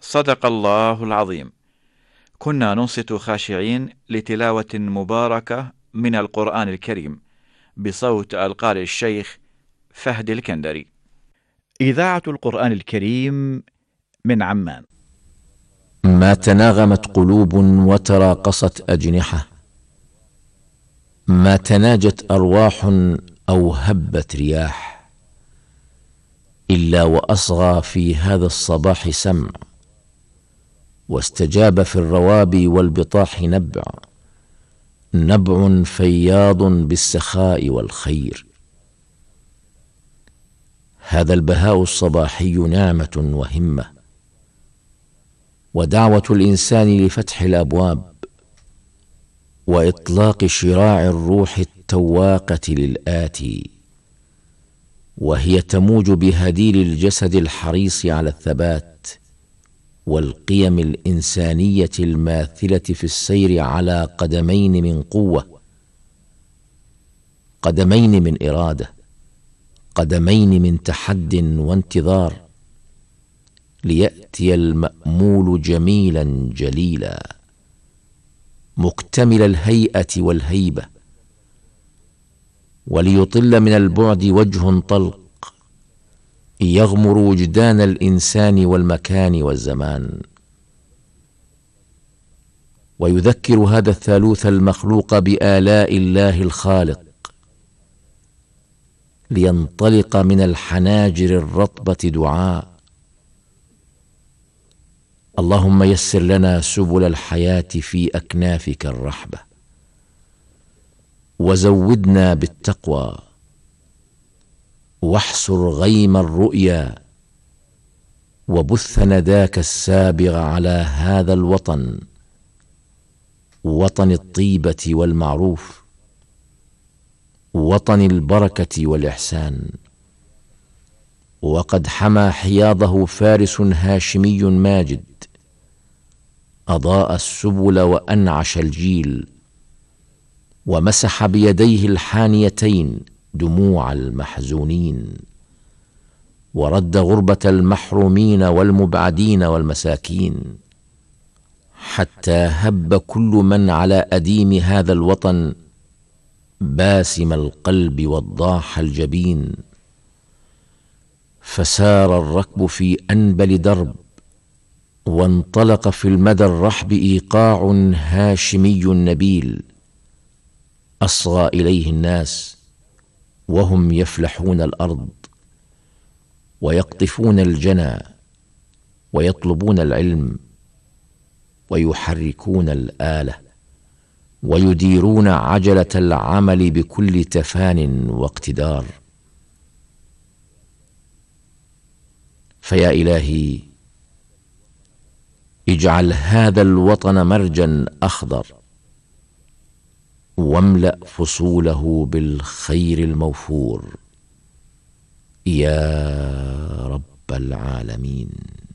صدق الله العظيم. كنا ننصت خاشعين لتلاوة مباركة من القرآن الكريم بصوت القارئ الشيخ فهد الكندري. إذاعة القرآن الكريم من عمان. ما تناغمت قلوب وتراقصت أجنحة، ما تناجت أرواح أو هبت رياح، إلا وأصغى في هذا الصباح سمع، واستجاب في الروابي والبطاح نبع فياض بالسخاء والخير. هذا البهاء الصباحي نعمة وهمة، ودعوة الإنسان لفتح الأبواب وإطلاق شراع الروح التواقة للآتي، وهي تموج بهديل الجسد الحريص على الثبات والقيم الإنسانية الماثلة في السير على قدمين من قوة، قدمين من إرادة، قدمين من تحد وانتظار، ليأتي المأمول جميلا جليلا مكتمل الهيئة والهيبة، وليطل من البعد وجه طلق يغمر وجدان الإنسان والمكان والزمان. ويذكر هذا الثالوث المخلوق بآلاء الله الخالق، لينطلق من الحناجر الرطبة دعاء: اللهم يسر لنا سبل الحياة في أكنافك الرحبة، وزودنا بالتقوى، واحسر غيم الرؤيا، وبث نداك السابغ على هذا الوطن، وطن الطيبة والمعروف، وطن البركة والإحسان. وقد حمى حياضه فارس هاشمي ماجد، أضاء السبل وأنعش الجيل، ومسح بيديه الحانيتين دموع المحزونين، ورد غربة المحرومين والمبعدين والمساكين، حتى هب كل من على أديم هذا الوطن باسم القلب وضاح الجبين. فسار الركب في أنبل درب، وانطلق في المدى الرحب إيقاع هاشمي نبيل، أصغى إليه الناس وهم يفلحون الأرض، ويقطفون الجنى، ويطلبون العلم، ويحركون الآلة، ويديرون عجلة العمل بكل تفان واقتدار. فيا إلهي، اجعل هذا الوطن مرجا أخضر، واملأ فصوله بالخير الموفور يا رب العالمين.